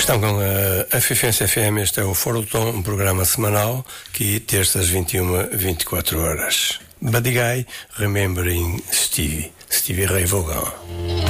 Estão com a Fifense FM, este é o Fora do Tom, um programa semanal que terças 21-24 horas. Buddy Guy, Remembering Stevie Ray Vaughan.